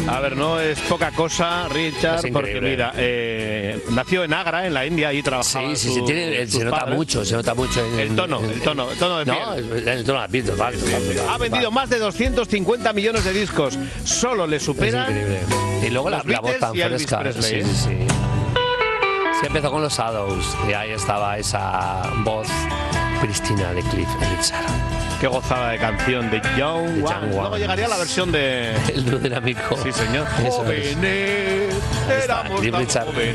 A ver, no es poca cosa, Richard, porque mira, nació en Agra, en la India, y trabajaba. Sí, se nota mucho, el tono de piel. No, el tono de piel, vale. Ha vendido más de 250 millones de discos. Solo le supera. Y luego la voz tan fresca. Sí. Se empezó con los Shadows y ahí estaba esa voz prístina de Cliff Richard. Qué gozada de canción de Young One. Luego llegaría la versión de El nudo dinámico. Sí, señor. Jóvenes, éramos tan jóvenes.